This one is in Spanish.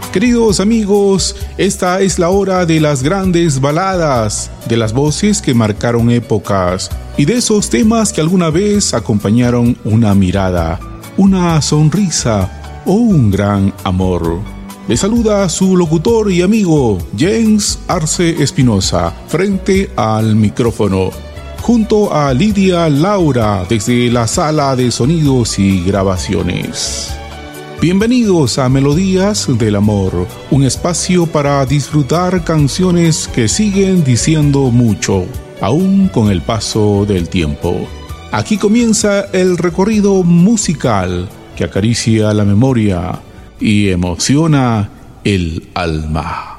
Queridos amigos, esta es la hora de las grandes baladas, de las voces que marcaron épocas y de esos temas que alguna vez acompañaron una mirada, una sonrisa o un gran amor. Le saluda su locutor y amigo James Arce Espinosa frente al micrófono, junto a Lidia Laura desde la sala de sonidos y grabaciones. Bienvenidos a Melodías del Amor, un espacio para disfrutar canciones que siguen diciendo mucho, aún con el paso del tiempo. Aquí comienza el recorrido musical que acaricia la memoria y emociona el alma.